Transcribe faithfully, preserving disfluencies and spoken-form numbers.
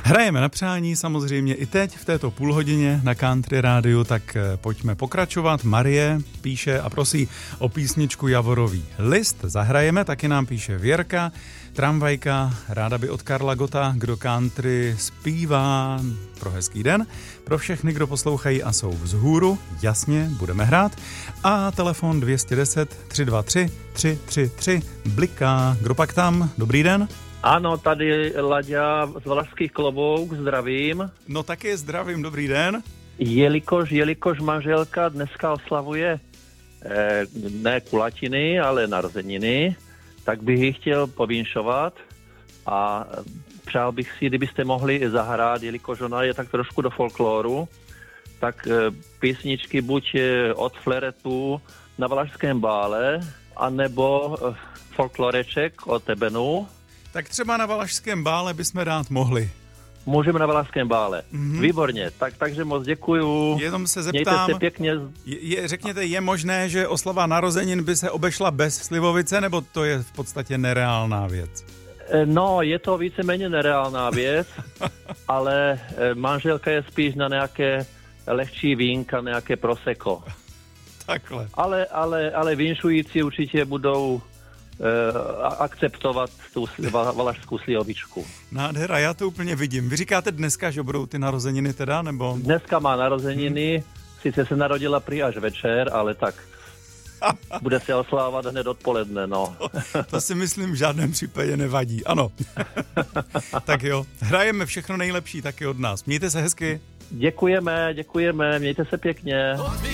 Hrajeme na přání samozřejmě i teď v této půlhodině na Country Rádiu, tak pojďme pokračovat. Marie píše a prosí o písničku Javorový list. Zahrajeme, taky nám píše Věrka, Tramvajka, ráda by od Karla Gotta, kdo country zpívá pro hezký den. Pro všechny, kdo poslouchají a jsou vzhůru, jasně, budeme hrát. A telefon dvě stě deset, tři dva tři, tři tři tři bliká. Kdo pak tam? Dobrý den. Ano, tady Laďa z Valašských Klobouk, zdravím. No taky zdravím, dobrý den. Jelikož, jelikož manželka dneska oslavuje eh, ne kulatiny, ale narozeniny, tak bych ji chtěl povinšovat a přál bych si, kdybyste mohli zahrát, jelikož ona je tak trošku do folkloru, tak eh, písničky buď od Fleretu Na Valašském bále, anebo eh, folkloreček od Ebenu. Tak třeba na Valašském bále bychom dát mohli. Můžeme na Valašském bále. Mm-hmm. Výborně, tak, takže moc děkuju. Jenom se zeptám, mějte se pěkně. Je, je, řekněte, je možné, že oslava narozenin by se obešla bez slivovice, nebo to je v podstatě nereálná věc? No, je to víceméně nereálná věc, ale manželka je spíš na nějaké lehčí vínka, nějaké prosecco. Takhle. Ale, ale, ale vinšující určitě budou akceptovat tu valašskou slivovičku. Nádhera, já to úplně vidím. Vy říkáte dneska, že budou ty narozeniny teda, nebo? Dneska má narozeniny, hmm. sice se narodila prý až večer, ale tak bude se oslávat hned odpoledne, no. To, to si myslím v žádném případě nevadí, ano. Tak jo, hrajeme všechno nejlepší taky od nás. Mějte se hezky. Děkujeme, děkujeme, mějte se pěkně.